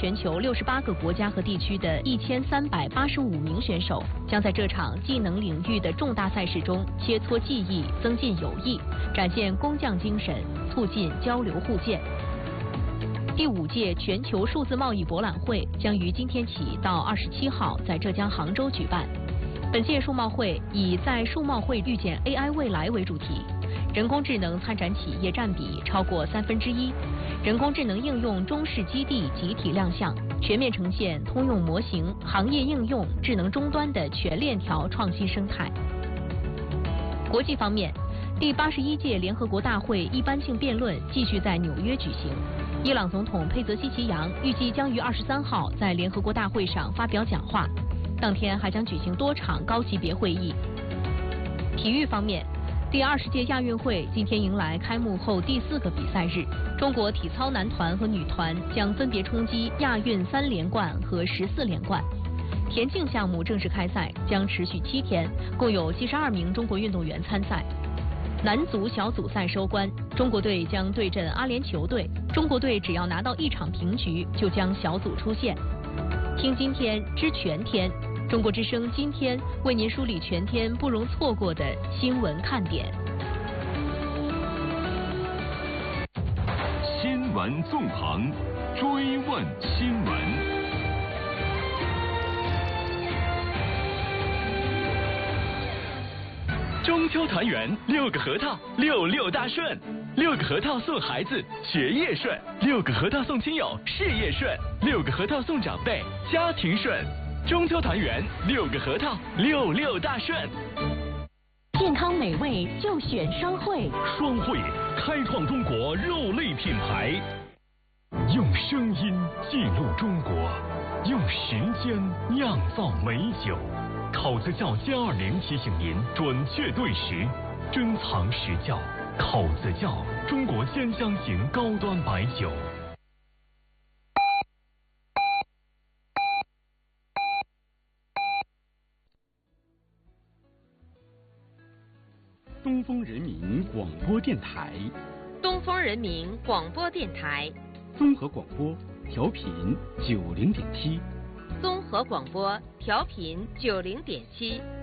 全球68个国家和地区的1385名选手，将在这场技能领域的重大赛事中切磋技艺，增进友谊，展现工匠精神，促进交流互鉴。第5届全球数字贸易博览会将于今天起到27号在浙江杭州举办。本届数贸会以在数贸会遇见 AI 未来为主题，人工智能参展企业占比超过1/3，人工智能应用中式基地集体亮相，全面呈现通用模型、行业应用、智能终端的全链条创新生态。国际方面，第81届联合国大会一般性辩论继续在纽约举行。伊朗总统佩泽希奇扬预计将于23号在联合国大会上发表讲话，当天还将举行多场高级别会议。体育方面，第20届亚运会今天迎来开幕后第4个比赛日，中国体操男团和女团将分别冲击亚运3连冠和14连冠。田径项目正式开赛将持续7天，共有72名中国运动员参赛。男足小组赛收官，中国队将对阵阿联酋队，中国队只要拿到1场平局，就将小组出线。听今天知全天，中国之声今天为您梳理全天不容错过的新闻看点。 新闻纵横，追问新闻。中秋团圆，6个核桃，66大顺，6个核桃送孩子学业顺，6个核桃送亲友事业顺，6个核桃送长辈家庭顺。中秋团圆，6个核桃，66大顺。 健康美味就选双汇， 双汇开创中国肉类品牌，用声音记录中国，用时间酿造美酒。口子窖720提醒您准确对时，珍藏实窖。口子窖，中国鲜香型高端白酒。 东风人民广播电台， 东风人民广播电台， 综合广播，调频90.7， 综合广播调频90.7。